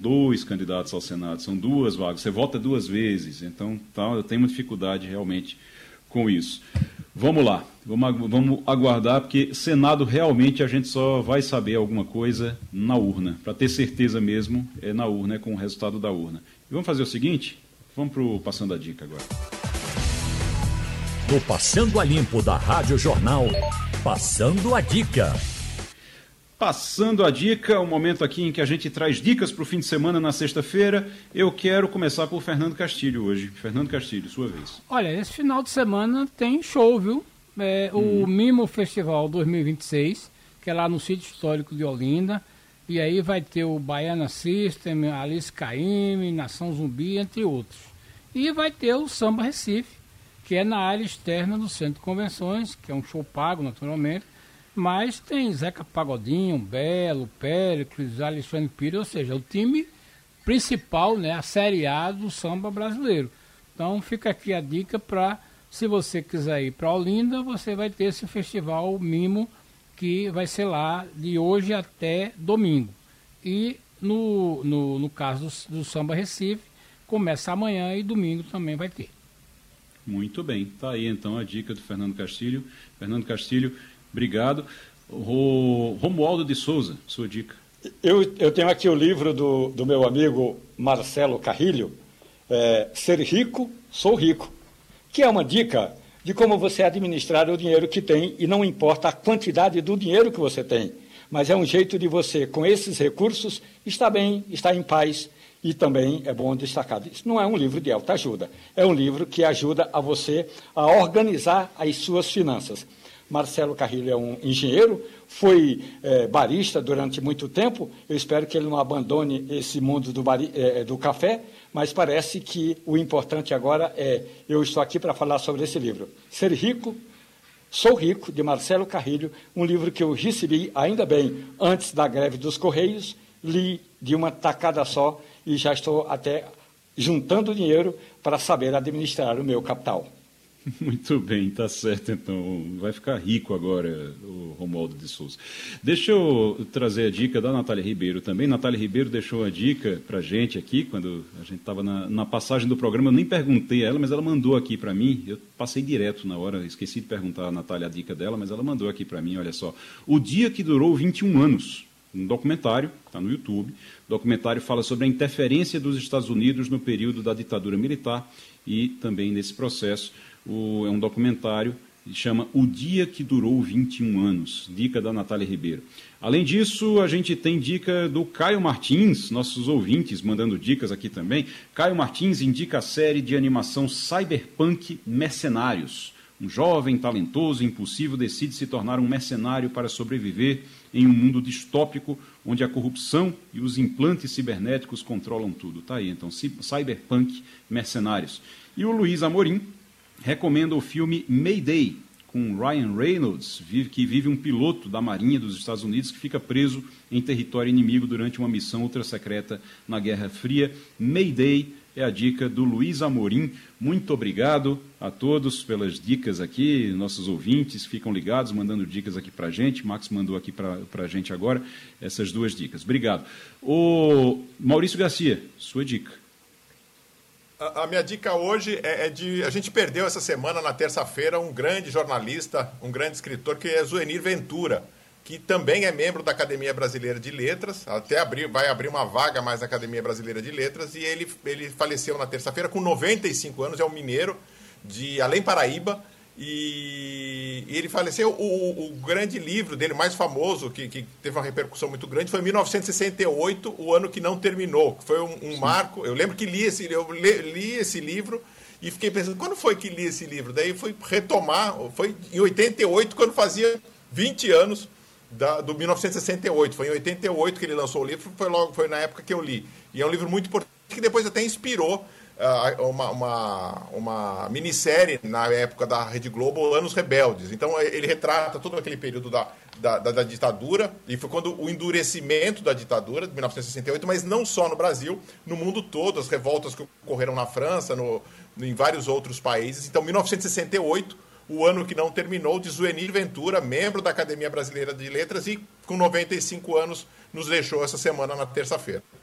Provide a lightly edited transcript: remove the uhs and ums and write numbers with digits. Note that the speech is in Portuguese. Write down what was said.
2 candidatos ao Senado, são 2 vagas, você vota 2 vezes, então eu tenho uma dificuldade realmente com isso. Vamos lá, vamos aguardar, porque Senado realmente a gente só vai saber alguma coisa na urna, para ter certeza mesmo, é na urna, é com o resultado da urna. E vamos fazer o seguinte, vamos para o Passando a Dica agora. No Passando a Limpo da Rádio Jornal, Passando a Dica. Passando a Dica, um momento aqui em que a gente traz dicas para o fim de semana na sexta-feira. Eu quero começar por Fernando Castilho hoje. Fernando Castilho, sua vez. Olha, esse final de semana tem show, viu? O Mimo Festival 2026, que é lá no Sítio Histórico de Olinda. E aí vai ter o Baiana System, Alice Caymmi, Nação Zumbi, entre outros. E vai ter o Samba Recife, que é na área externa do Centro de Convenções, que é um show pago, naturalmente. Mas tem Zeca Pagodinho, Belo, Péricles, Alexandre Pires, ou seja, o time principal, né, a Série A do samba brasileiro. Então fica aqui a dica para, se você quiser ir para Olinda, você vai ter esse festival Mimo, que vai ser lá de hoje até domingo. E no caso do Samba Recife, começa amanhã e domingo também vai ter. Muito bem, está aí então a dica do Fernando Castilho. Fernando Castilho, obrigado. Romualdo de Souza, sua dica. Eu tenho aqui o livro do meu amigo Marcelo Carrilho, Ser Rico, Sou Rico, que é uma dica de como você administrar o dinheiro que tem, e não importa a quantidade do dinheiro que você tem, mas é um jeito de você, com esses recursos, estar bem, estar em paz. E também é bom destacar isso. Não é um livro de autoajuda, é um livro que ajuda a você a organizar as suas finanças. Marcelo Carrilho é um engenheiro, foi barista durante muito tempo. Eu espero que ele não abandone esse mundo do café, mas parece que o importante agora eu estou aqui para falar sobre esse livro. Ser Rico, Sou Rico, de Marcelo Carrilho, um livro que eu recebi, ainda bem, antes da greve dos Correios, li de uma tacada só e já estou até juntando dinheiro para saber administrar o meu capital. Muito bem, tá certo, então vai ficar rico agora o Romualdo de Souza. Deixa eu trazer a dica da Natália Ribeiro também. Natália Ribeiro deixou a dica pra gente aqui, quando a gente estava na passagem do programa, eu nem perguntei a ela, mas ela mandou aqui para mim, eu passei direto na hora, esqueci de perguntar a Natália a dica dela, mas ela mandou aqui para mim, olha só, O Dia que Durou 21 Anos, um documentário, está no YouTube, o documentário fala sobre a interferência dos Estados Unidos no período da ditadura militar e também nesse processo. É um documentário que chama O Dia que Durou 21 Anos, dica da Natália Ribeiro. Além disso, a gente tem dica do Caio Martins, nossos ouvintes mandando dicas aqui também. Caio Martins indica a série de animação Cyberpunk Mercenários. Um jovem, talentoso e impulsivo decide se tornar um mercenário para sobreviver em um mundo distópico, onde a corrupção e os implantes cibernéticos controlam tudo. Está aí, então, Cyberpunk Mercenários. E o Luiz Amorim recomenda o filme Mayday, com Ryan Reynolds, que vive um piloto da Marinha dos Estados Unidos que fica preso em território inimigo durante uma missão ultrassecreta na Guerra Fria. Mayday é a dica do Luiz Amorim. Muito obrigado a todos pelas dicas aqui, nossos ouvintes ficam ligados, mandando dicas aqui para a gente. Max mandou aqui para a gente agora essas 2 dicas. Obrigado. O Maurício Garcia, sua dica. A minha dica hoje é de... A gente perdeu essa semana, na terça-feira, um grande jornalista, um grande escritor, que é Zuenir Ventura, que também é membro da Academia Brasileira de Letras, vai abrir uma vaga mais na Academia Brasileira de Letras, e ele faleceu na terça-feira com 95 anos, é um mineiro de Além Paraíba, e ele faleceu. O grande livro dele, mais famoso, que teve uma repercussão muito grande, foi em 1968, O Ano que Não Terminou, que foi um marco. Eu lembro que eu li esse livro e fiquei pensando, quando foi que li esse livro? Daí fui retomar, foi em 88, quando fazia 20 anos do 1968. Foi em 88 que ele lançou o livro, foi na época que eu li. E é um livro muito importante, que depois até inspirou uma minissérie na época da Rede Globo, Anos Rebeldes. Então ele retrata todo aquele período da ditadura, e foi quando o endurecimento da ditadura de 1968, mas não só no Brasil, no mundo todo, as revoltas que ocorreram na França, em vários outros países. Então 1968, O Ano que Não Terminou, de Zuenir Ventura, membro da Academia Brasileira de Letras, e com 95 anos nos deixou essa semana na terça-feira.